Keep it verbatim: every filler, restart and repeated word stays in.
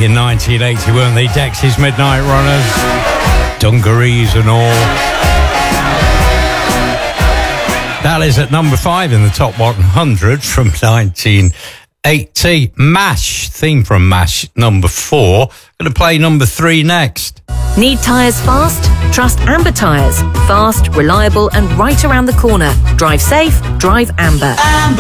big in nineteen eighty, weren't they? Dexys Midnight Runners, Dungarees and all. That is at number five in the top one hundred from nineteen eighty. MASH, theme from MASH, number four. Going to play number three next. Need tyres fast? Trust Amber Tyres. Fast, reliable and right around the corner. Drive safe, drive Amber. Amber.